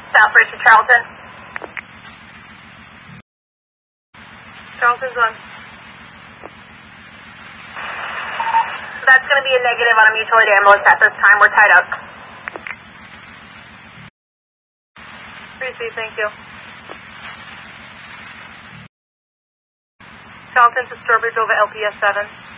Southbridge to Charlton. Charlton's on. That's going to be a negative on a mutual aid ambulance at this time. We're tied up. Receive, thank you. Charlton to Sturbridge over LPS 7.